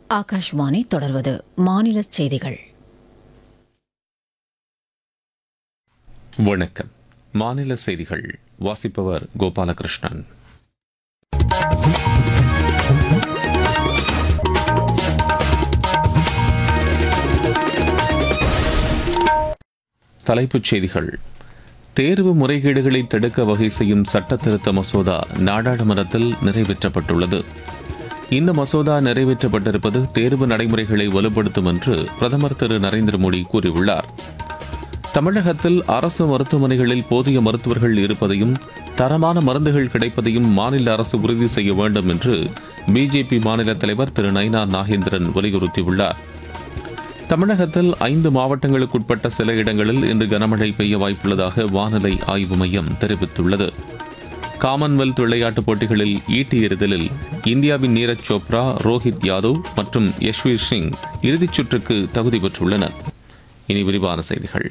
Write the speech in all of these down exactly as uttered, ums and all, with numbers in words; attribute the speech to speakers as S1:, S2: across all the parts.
S1: ஆகாஷ்வாணி தொடர்வது மாநில செய்திகள்.
S2: வணக்கம். மாநில செய்திகள் வாசிப்பவர் கோபாலகிருஷ்ணன். தலைப்புச் செய்திகள். தேர்வு முறைகேடுகளை தடுக்க வகை செய்யும் சட்ட திருத்த மசோதா நாடாளுமன்றத்தில் நிறைவேற்றப்பட்டுள்ளது. இந்த மசோதா நிறைவேற்றப்பட்டிருப்பது தேர்வு நடைமுறைகளை வலுப்படுத்தும் என்று பிரதமர் திரு நரேந்திர மோடி கூறியுள்ளார். தமிழகத்தில் அரசு மருத்துவமனைகளில் போதிய மருத்துவர்கள் இருப்பதையும் தரமான மருந்துகள் கிடைப்பதையும் மாநில அரசு உறுதி செய்ய வேண்டும் என்று பிஜேபி மாநில தலைவர் திரு நயினா நாகேந்திரன் வலியுறுத்தியுள்ளார். தமிழகத்தில் ஐந்து மாவட்டங்களுக்குட்பட்ட சில இடங்களில் இன்று கனமழை பெய்ய வாய்ப்புள்ளதாக வானிலை ஆய்வு மையம் தெரிவித்துள்ளது. காமன்வெல்த் விளையாட்டுப் போட்டிகளில் ஈட்டி எறிதலில் இந்தியாவின் நீரஜ் சோப்ரா, ரோஹித் யாதவ் மற்றும் யஷ்வீர் சிங் இறுதிச் சுற்றுக்கு தகுதி பெற்றுள்ளனர். இனி விரிவான செய்திகள்.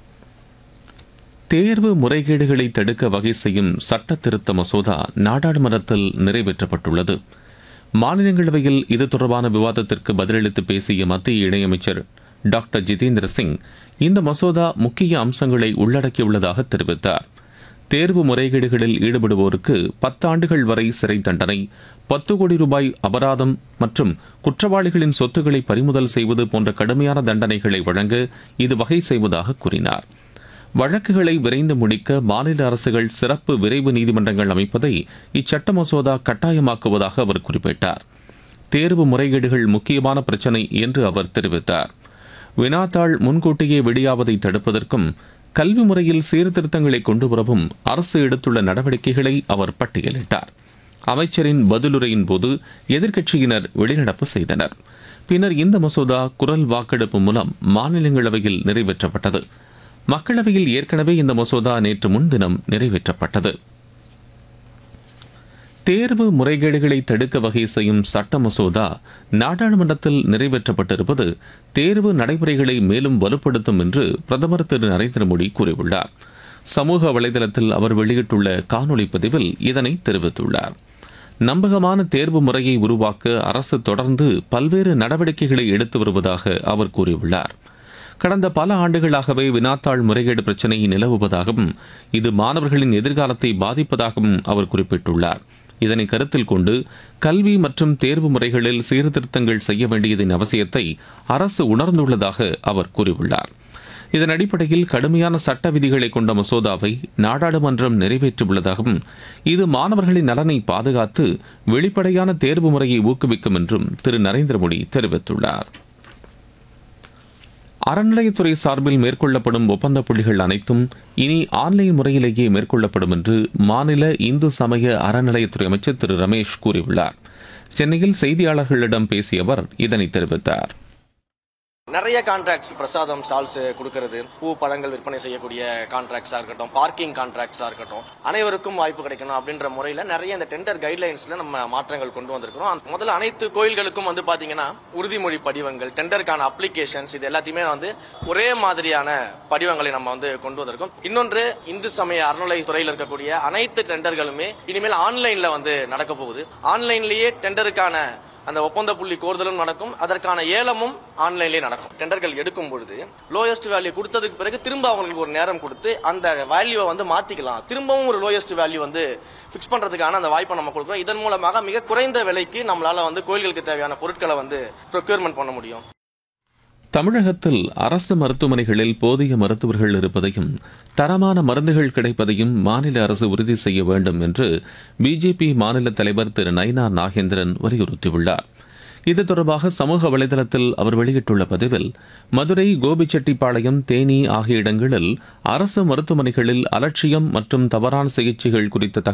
S2: தேர்வு முறைகேடுகளை தடுக்க வகை செய்யும் சட்ட திருத்த மசோதா நாடாளுமன்றத்தில் நிறைவேற்றப்பட்டுள்ளது. மாநிலங்களவையில் இது தொடர்பான விவாதத்திற்கு பதிலளித்து பேசிய மத்திய இணையமைச்சர் டாக்டர் ஜிதேந்திர சிங் இந்த மசோதா முக்கிய அம்சங்களை உள்ளடக்கியுள்ளதாக தெரிவித்தார். தேர்வு முறைகேடுகளில் ஈடுபடுவோருக்கு பத்தாண்டுகள் வரை சிறை தண்டனை, பத்து கோடி ரூபாய் அபராதம் மற்றும் குற்றவாளிகளின் சொத்துக்களை பறிமுதல் செய்வது போன்ற கடுமையான தண்டனைகளை வழங்க இது வகை செய்வதாக கூறினார். வழக்குகளை விரைந்து முடிக்க மாநில அரசுகள் சிறப்பு விரைவு நீதிமன்றங்கள் அமைப்பதை இச்சட்ட மசோதா கட்டாயமாக்குவதாக அவர் குறிப்பிட்டார். தேர்வு முறைகேடுகள் முக்கியமான பிரச்சினை என்று அவர் தெரிவித்தார். வினாத்தாள் முன்கூட்டியே வெளியாவதை தடுப்பதற்கும் கல்வி முறையில் சீர்திருத்தங்களை கொண்டுவரவும் அரசு எடுத்துள்ள நடவடிக்கைகளை அவர் பட்டியலிட்டார். அமைச்சரின் பதிலுரையின் போது எதிர்க்கட்சியினர் வெளிநடப்பு செய்தனர். பின்னர் இந்த மசோதா குரல் வாக்கெடுப்பு மூலம் மாநிலங்களவையில் நிறைவேற்றப்பட்டது. மக்களவையில் ஏற்கனவே இந்த மசோதா நேற்று முன்தினம் நிறைவேற்றப்பட்டது. தேர்வு முறைகேடுகளை தடுக்க வகை செய்யும் சட்ட மசோதா நாடாளுமன்றத்தில் நிறைவேற்றப்பட்டிருப்பது தேர்வு நடைமுறைகளை மேலும் வலுப்படுத்தும் என்று பிரதமர் திரு நரேந்திர மோடி கூறியுள்ளார். சமூக வலைதளத்தில் அவர் வெளியிட்டுள்ள காணொலி பதிவில் இதனை தெரிவித்துள்ளார். நம்பகமான தேர்வு முறையை உருவாக்க அரசு தொடர்ந்து பல்வேறு நடவடிக்கைகளை எடுத்து வருவதாக அவர் கூறியுள்ளார். கடந்த பல ஆண்டுகளாகவே வினாத்தாள் முறைகேடு பிரச்சினை நிலவுவதாகவும் இது மாணவர்களின் எதிர்காலத்தை பாதிப்பதாகவும் அவர் குறிப்பிட்டுள்ளார். இதனை கருத்தில் கொண்டு கல்வி மற்றும் தேர்வு முறைகளில் சீர்திருத்தங்கள் செய்ய வேண்டியதன் அவசியத்தை அரசு உணர்ந்துள்ளதாக அவர் கூறியுள்ளார். இதன் அடிப்படையில் கடுமையான சட்ட விதிகளை கொண்ட மசோதாவை நாடாளுமன்றம் நிறைவேற்றியுள்ளதாகவும் இது மாணவர்களின் நலனை பாதுகாத்து வெளிப்படையான தேர்வு முறையை ஊக்குவிக்கும் என்றும் திரு நரேந்திர மோடி தெரிவித்துள்ளார். அறநிலையத்துறை சார்பில் மேற்கொள்ளப்படும் ஒப்பந்த புள்ளிகள் அனைத்தும் இனி ஆன்லைன் முறையிலேயே மேற்கொள்ளப்படும் என்று மாநில இந்து சமய அறநிலையத்துறை அமைச்சர் திரு ரமேஷ் கூறியுள்ளார். சென்னையில் செய்தியாளர்களிடம் பேசிய அவர் இதனை தெரிவித்தார்.
S3: நிறைய கான்ட்ராக்ட்ஸ், பிரசாதம் ஸ்டால்ஸ் கொடுக்கறது, பூ பழங்கள் விற்பனை செய்யக்கூடிய கான்ட்ராக்ட்ஸா இருக்கட்டும், பார்க்கிங் கான்ட்ராக்ட்ஸா இருக்கட்டும், அனைவருக்கும் வாய்ப்பு கிடைக்கணும் அப்படின்ற முறையில நிறைய இந்த டெண்டர் கைட்லைன்ஸ்ல நம்ம மாற்றங்கள் கொண்டு வந்திருக்கிறோம். முதல்ல அனைத்து கோயில்களுக்கும் வந்து பாத்தீங்கன்னா உறுதிமொழி படிவங்கள், டெண்டருக்கான அப்ளிகேஷன்ஸ், இது எல்லாத்தையுமே வந்து ஒரே மாதிரியான படிவங்களை நம்ம வந்து கொண்டு வந்திருக்கோம். இன்னொன்று, இந்து சமய அறநிலையத்துறையில் இருக்கக்கூடிய அனைத்து டெண்டர்களுமே இனிமேல் ஆன்லைன்ல வந்து நடக்க போகுது. ஆன்லைன்லயே டெண்டருக்கான அந்த ஒப்பந்த புள்ளி கோருதலும் நடக்கும், அதற்கான ஏலமும் ஆன்லைன்லேயே நடக்கும். டெண்டர்கள் எடுக்கும் பொழுது லோயஸ்ட் வேல்யூ கொடுத்ததுக்கு பிறகு திரும்ப அவங்களுக்கு ஒரு நேரம் கொடுத்து அந்த வேல்யூவை வந்து மாத்திக்கலாம், திரும்பவும் ஒரு லோயஸ்ட் வேல்யூ வந்து பிக்ஸ் பண்றதுக்கான அந்த வாய்ப்பை நம்ம கொடுக்கிறோம். இதன் மூலமாக மிக குறைந்த விலைக்கு நம்மளால வந்து கோயில்களுக்கு தேவையான பொருட்களை வந்து ப்ரொக்யூர்மெண்ட் பண்ண முடியும்.
S2: தமிழகத்தில் அரசு மருத்துவமனைகளில் போதிய மருத்துவர்கள் இருப்பதையும் தரமான மருந்துகள் கிடைப்பதையும் மாநில அரசு உறுதி செய்ய வேண்டும் என்று பிஜேபி மாநில தலைவர் திரு நயினா நாகேந்திரன் வலியுறுத்தியுள்ளார். இது தொடர்பாக சமூக வலைதளத்தில் அவர் வெளியிட்டுள்ள பதிவில், மதுரை, கோபிச்செட்டிப்பாளையம், தேனி ஆகிய இடங்களில் அரசு மருத்துவமனைகளில் அலட்சியம் மற்றும் தவறான சிகிச்சைகள் குறித்த